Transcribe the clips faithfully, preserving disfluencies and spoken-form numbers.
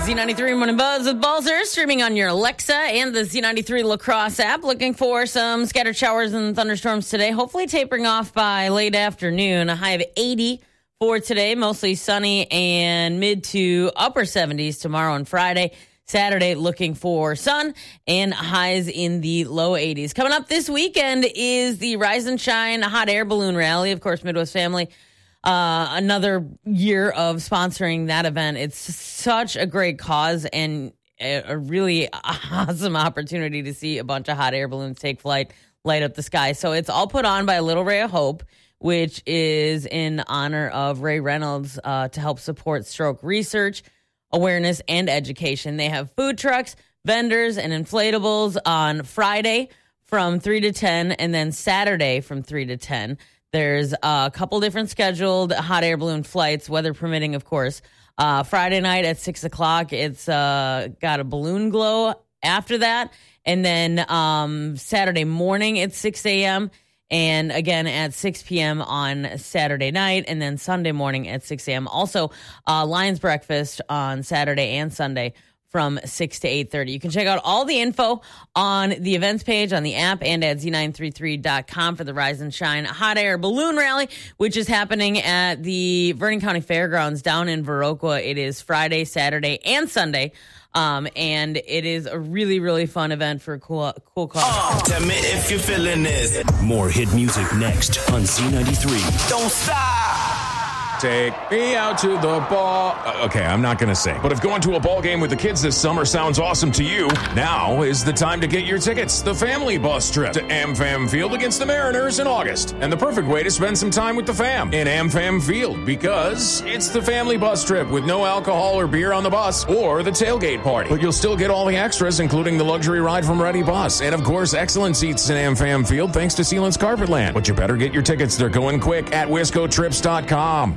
Z ninety-three Morning Buzz with Balzer, streaming on your Alexa and the Z ninety-three Lacrosse app. Looking for some scattered showers and thunderstorms today. Hopefully tapering off by late afternoon. A high of eighty for today, mostly sunny and mid to upper seventies tomorrow and Friday. Saturday, looking for sun and highs in the low eighties. Coming up this weekend is the Rise and Shine Hot Air Balloon Rally. Of course, Midwest Family, uh, another year of sponsoring that event. It's such a great cause and a, a really awesome opportunity to see a bunch of hot air balloons take flight, light up the sky. So it's all put on by Little Ray of Hope, which is in honor of Ray Reynolds uh, to help support stroke research, awareness, and education. They have food trucks, vendors, and inflatables on Friday from three to ten, and then Saturday from three to ten. There's a couple different scheduled hot air balloon flights, weather permitting, of course. Uh, Friday night at six o'clock, it's uh, got a balloon glow after that. And then um, Saturday morning at six a.m., and again at six p.m. on Saturday night, and then Sunday morning at six a.m. Also, uh, Lions Breakfast on Saturday and Sunday from six to eight thirty. You can check out all the info on the events page on the app and at Z nine thirty-three dot com for the Rise and Shine Hot Air Balloon Rally, which is happening at the Vernon County Fairgrounds down in Viroqua. It is Friday, Saturday, and Sunday. Um, and it is a really, really fun event for a cool, cool cause. Uh, tell me if you're feeling this. More hit music next on Z ninety-three. Don't stop. Take me out to the ball. Uh, okay, I'm not going to sing. But if going to a ball game with the kids this summer sounds awesome to you, now is the time to get your tickets. The family bus trip to AmFam Field against the Mariners in August. And the perfect way to spend some time with the fam in AmFam Field, because it's the family bus trip with no alcohol or beer on the bus or the tailgate party. But you'll still get all the extras, including the luxury ride from Ready Bus. And of course, excellent seats in AmFam Field thanks to Sealands Carpetland. But you better get your tickets. They're going quick at wisco trips dot com.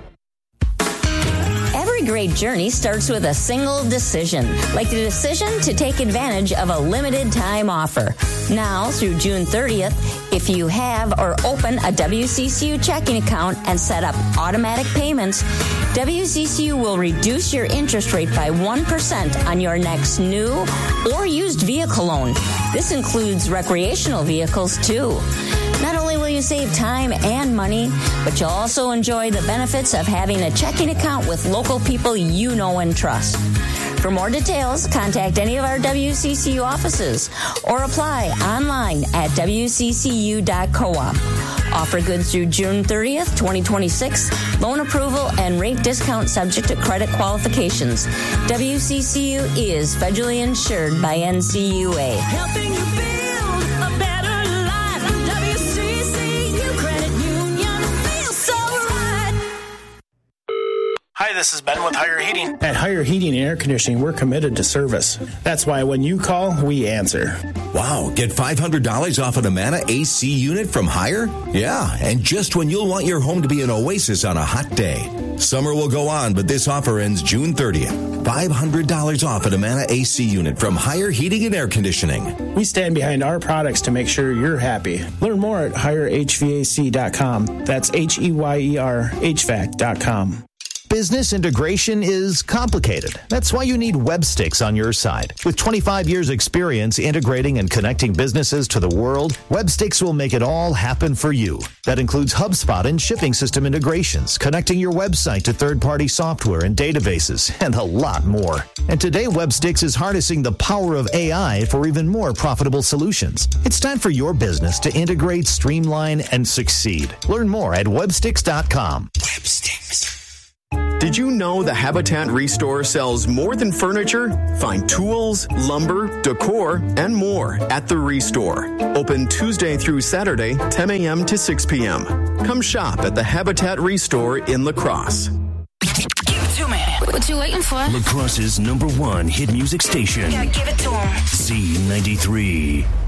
Every great journey starts with a single decision, like the decision to take advantage of a limited time offer. Now, through June thirtieth, if you have or open a W C C U checking account and set up automatic payments, W C C U will reduce your interest rate by one percent on your next new or used vehicle loan. This includes recreational vehicles, too. Not only will you save time and money, but you'll also enjoy the benefits of having a checking account with local people you know and trust. For more details, contact any of our W C C U offices or apply online at w c c u dot coop. Offer good through June thirtieth, twenty twenty-six. Loan approval and rate discount subject to credit qualifications. W C C U is federally insured by N C U A. Helping you build a better life. W C C U Credit Union feels so right. Hi, this is Ben with Higher Heating. At Higher Heating and Air Conditioning, we're committed to service. That's why when you call, we answer. Wow, get five hundred dollars off an Amana A C unit from Higher? Yeah, and just when you'll want your home to be an oasis on a hot day. Summer will go on, but this offer ends June thirtieth. five hundred dollars off an Amana A C unit from Higher Heating and Air Conditioning. We stand behind our products to make sure you're happy. Learn more at higher h v a c dot com. That's H E Y E R H V A C dot com. Business integration is complicated. That's why you need Webstix on your side. With twenty-five years experience integrating and connecting businesses to the world, Webstix will make it all happen for you. That includes HubSpot and shipping system integrations, connecting your website to third-party software and databases, and a lot more. And today, Webstix is harnessing the power of A I for even more profitable solutions. It's time for your business to integrate, streamline, and succeed. Learn more at webstix dot com. Webstix. Did you know the Habitat Restore sells more than furniture? Find tools, lumber, decor, and more at the Restore. Open Tuesday through Saturday, ten a.m. to six p.m. Come shop at the Habitat Restore in La Crosse. Give it to me. What you waiting for? La Crosse's number one hit music station. Yeah, give it to him. Z ninety-three.